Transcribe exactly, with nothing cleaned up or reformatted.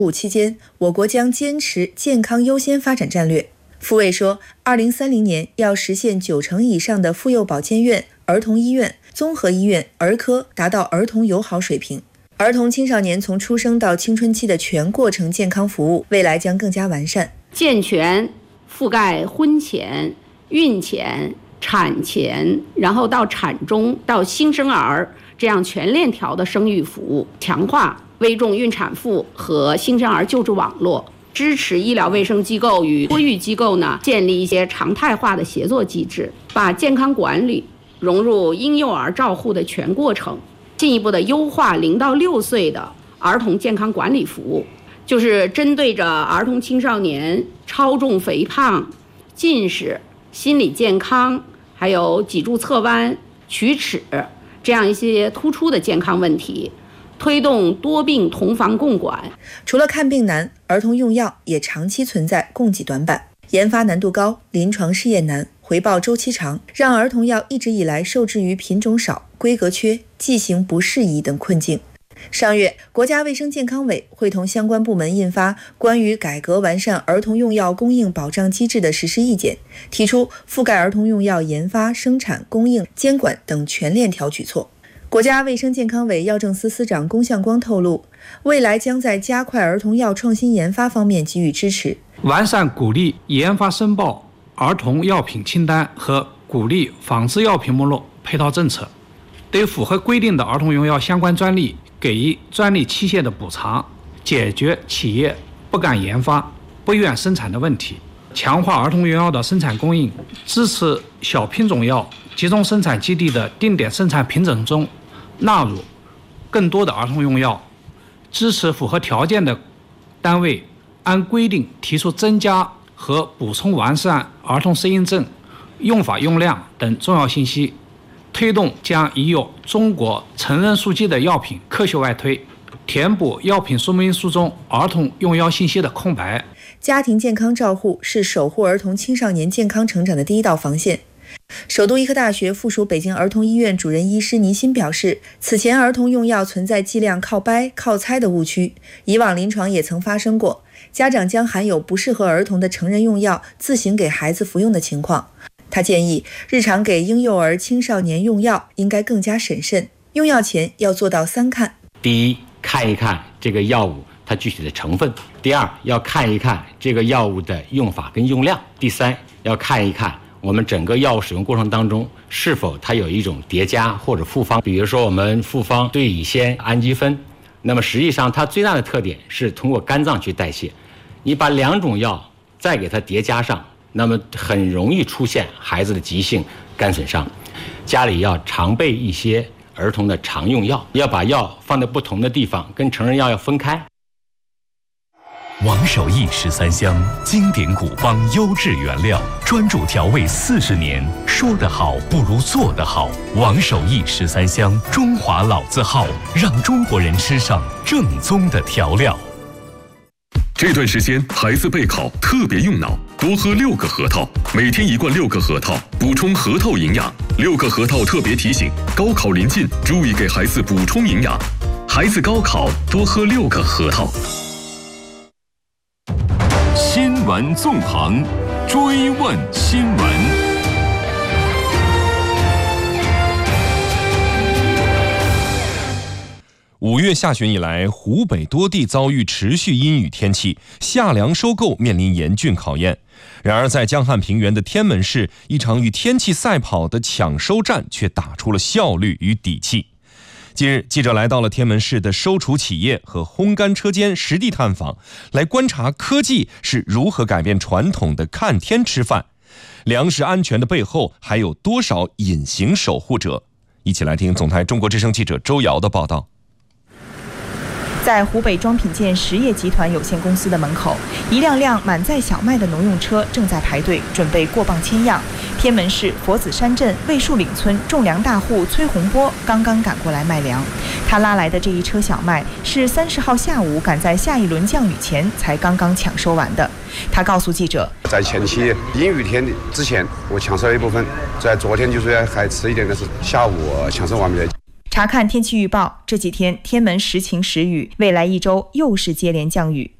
五期间，我国将坚持健康优先发展战略。傅卫说，二零三零年要实现九成以上的妇幼保健院、儿童医院、综合医院、儿科达到儿童友好水平。儿童青少年从出生到青春期的全过程健康服务，未来将更加完善， 健全覆盖婚前、孕前、产前，然后到产中到新生儿这样全链条的生育服务，强化危重孕产妇和新生儿救助网络，支持医疗卫生机构与托育机构呢建立一些常态化的协作机制，把健康管理融入婴幼儿照护的全过程，进一步的优化零到六岁的儿童健康管理服务，就是针对着儿童青少年超重肥胖、近视、心理健康，还有脊柱侧弯、龋齿这样一些突出的健康问题，推动多病同房共管。 除了看病难，儿童用药也长期存在供给短板，研发难度高，临床试验难，回报周期长，让儿童药一直以来受制于品种少、规格缺、剂型不适宜等困境。上月，国家卫生健康委会同相关部门印发关于改革完善儿童用药供应保障机制的实施意见，提出覆盖儿童用药研发、生产、供应、监管等全链条举措。国家卫生健康委药政司司长龚向光透露，未来将在加快儿童药创新研发方面给予支持， 完善鼓励研发申报儿童药品清单和鼓励仿制药品目录配套政策，对符合规定的儿童用药相关专利给予专利期限的补偿，解决企业不敢研发、不愿生产的问题，强化儿童用药的生产供应，支持小品种药集中生产基地的定点生产品种中纳入更多的儿童用药，支持符合条件的单位按规定提出增加和补充完善儿童适应症、用法用量等重要信息，推动将已有中国成人书籍的药品科学外推，填补药品说明书中儿童用药信息的空白。 家庭健康照护是守护儿童青少年健康成长的第一道防线。首都医科大学附属北京儿童医院主任医师倪欣表示，此前儿童用药存在剂量靠掰、靠猜的误区，以往临床也曾发生过家长将含有不适合儿童的成人用药自行给孩子服用的情况。他建议，日常给婴幼儿、青少年用药应该更加审慎，用药前要做到三看： 第一，看一看这个药物它具体的成分；第二，要看一看这个药物的用法跟用量；第三，要看一看我们整个药物使用过程当中是否它有一种叠加或者复方。比如说我们复方对乙酰氨基酚，那么实际上它最大的特点是通过肝脏去代谢，你把两种药再给它叠加上，那么很容易出现孩子的急性肝损伤。家里要常备一些儿童的常用药，要把药放在不同的地方，跟成人药要分开。 王守义十三香，经典古方优质原料，专注调味四十年，说得好不如做得好。王守义十三香，中华老字号，让中国人吃上正宗的调料。 这段时间孩子备考特别用脑，多喝六个核桃，每天一罐六个核桃，补充核桃营养。六个核桃特别提醒：高考临近，注意给孩子补充营养。孩子高考多喝六个核桃。 新闻纵横，追问新闻。五月下旬以来，湖北多地遭遇持续阴雨天气，夏粮收购面临严峻考验。然而，在江汉平原的天门市，一场与天气赛跑的抢收战却打出了效率与底气。近日，记者来到了天门市的收储企业和烘干车间实地探访，来观察科技是如何改变传统的看天吃饭，粮食安全的背后还有多少隐形守护者？一起来听总台中国之声记者周瑶的报道。 在湖北装品建实业集团有限公司的门口，一辆辆满载小麦的农用车正在排队，准备过磅签样。天门市佛子山镇魏树岭村种粮大户崔洪波刚刚赶过来卖粮，他拉来的这一车小麦是三十号下午赶在下一轮降雨前才刚刚抢收完的。他告诉记者， 在前期阴雨天之前，我抢收了一部分，在昨天就是还迟一点的是下午抢收完毕的。 查看天气预报，这几天天门时晴时雨，未来一周又是接连降雨。